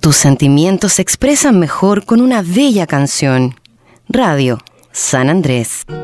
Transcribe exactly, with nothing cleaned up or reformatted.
Tus sentimientos se expresan mejor con una bella canción. Radio San Andrés.